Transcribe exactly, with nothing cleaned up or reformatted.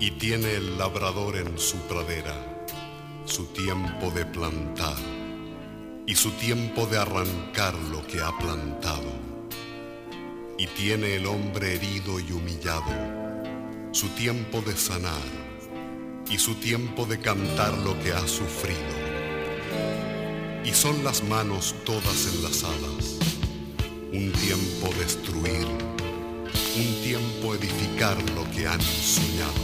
Y tiene el labrador en su pradera su tiempo de plantar y su tiempo de arrancar lo que ha plantado. Y tiene el hombre herido y humillado su tiempo de sanar y su tiempo de cantar lo que ha sufrido. Y son las manos todas enlazadas, un tiempo destruir, un tiempo edificar lo que han soñado.